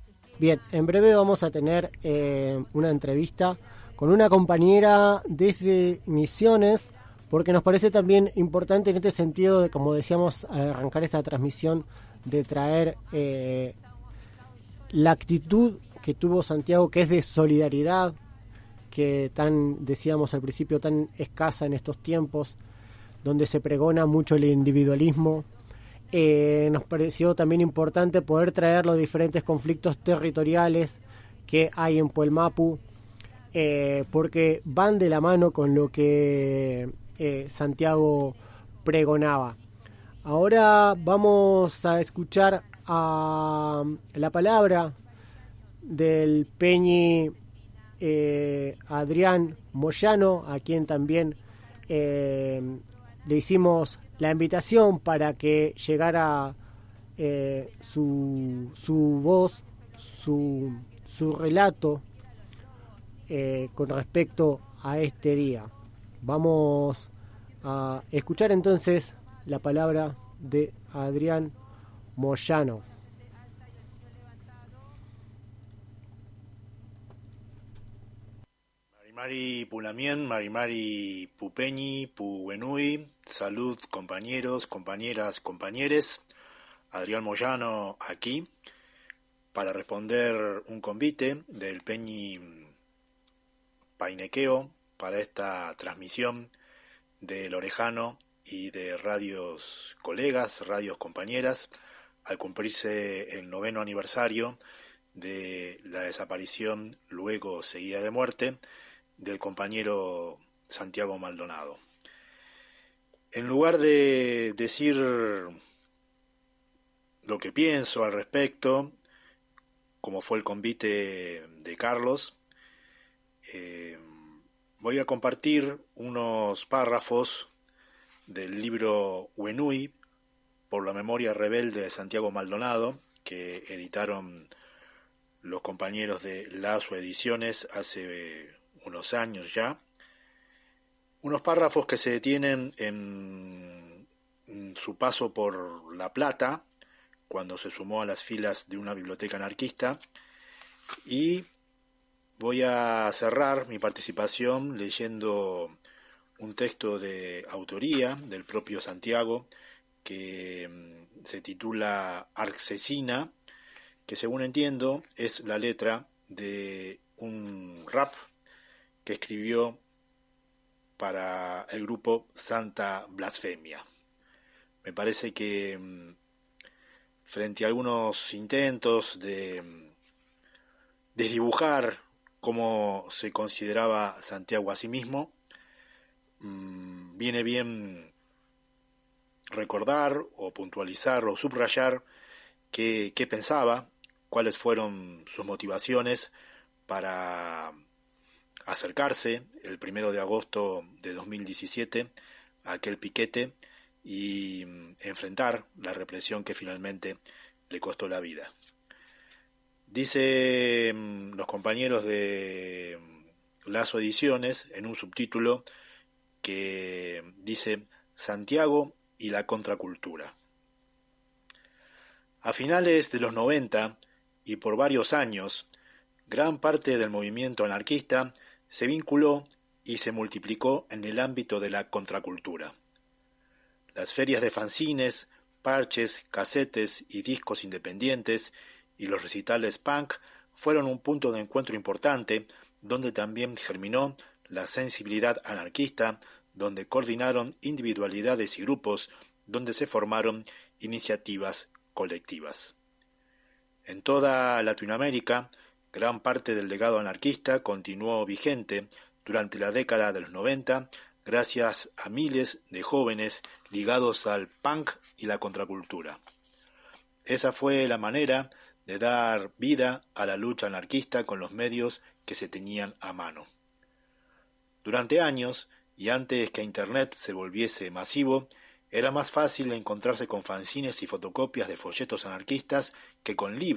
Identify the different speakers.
Speaker 1: Bien, en breve vamos a tener una entrevista con una compañera desde Misiones, porque nos parece también importante en este sentido de, como decíamos al arrancar esta transmisión, de traer la actitud que tuvo Santiago, que es de solidaridad, que decíamos al principio, tan escasa en estos tiempos, donde se pregona mucho el individualismo. Nos pareció también importante poder traer los diferentes conflictos territoriales que hay en Puelmapu, porque van de la mano con lo que Santiago pregonaba. Ahora vamos a escuchar a la palabra del Peñi Adrián Moyano, a quien también le hicimos la invitación para que llegara su voz, su relato con respecto a este día. Vamos a escuchar entonces la palabra de Adrián Moyano.
Speaker 2: Marimari Pulamien, Marimari Pupeñi, Puwenui, salud compañeros, compañeras, compañeres. Adrián Moyano aquí para responder un convite del Peñi Painequeo para esta transmisión del Orejano y de radios colegas, radios compañeras, al cumplirse el 9º aniversario de la desaparición, luego seguida de muerte, del compañero Santiago Maldonado. En lugar de decir lo que pienso al respecto, como fue el convite de Carlos, voy a compartir unos párrafos del libro Wenui, por la memoria rebelde de Santiago Maldonado, que editaron los compañeros de Lazo Ediciones hace unos años ya. Unos párrafos que se detienen en su paso por La Plata, cuando se sumó a las filas de una biblioteca anarquista, y voy a cerrar mi participación leyendo un texto de autoría del propio Santiago que se titula Arxesina, que según entiendo es la letra de un rap que escribió para el grupo Santa Blasfemia. Me parece que frente a algunos intentos de desdibujar cómo se consideraba Santiago a sí mismo, viene bien recordar o puntualizar o subrayar qué pensaba, cuáles fueron sus motivaciones para acercarse el 1 de agosto de 2017 a aquel piquete y enfrentar la represión que finalmente le costó la vida. Dice los compañeros de Lazo Ediciones en un subtítulo que dice Santiago y la contracultura. A finales de los 90 y por varios años, gran parte del movimiento anarquista se vinculó y se multiplicó en el ámbito de la contracultura. Las ferias de fanzines, parches, casetes y discos independientes y los recitales punk fueron un punto de encuentro importante donde también germinó la sensibilidad anarquista, donde coordinaron individualidades y grupos, donde se formaron iniciativas colectivas. En toda Latinoamérica, gran parte del legado anarquista continuó vigente durante la década de los 90 gracias a miles de jóvenes ligados al punk y la contracultura. Esa fue la manera de dar vida a la lucha anarquista con los medios que se tenían a mano. Durante años, y antes que Internet se volviese masivo, era más fácil encontrarse con fanzines y fotocopias de folletos anarquistas que con libros